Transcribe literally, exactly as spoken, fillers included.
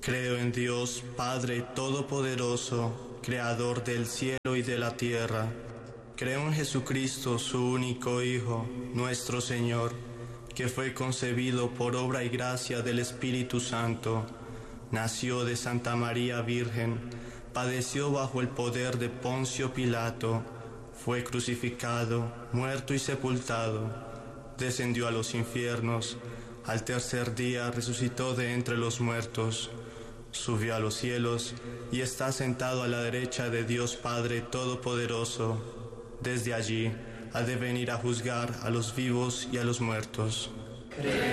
Creo en Dios, Padre Todopoderoso, Creador del cielo y de la tierra. Creo en Jesucristo, su único Hijo, nuestro Señor, que fue concebido por obra y gracia del Espíritu Santo. Nació de Santa María Virgen, padeció bajo el poder de Poncio Pilato, fue crucificado, muerto y sepultado, descendió a los infiernos, al tercer día resucitó de entre los muertos, subió a los cielos y está sentado a la derecha de Dios Padre Todopoderoso. Desde allí ha de venir a juzgar a los vivos y a los muertos.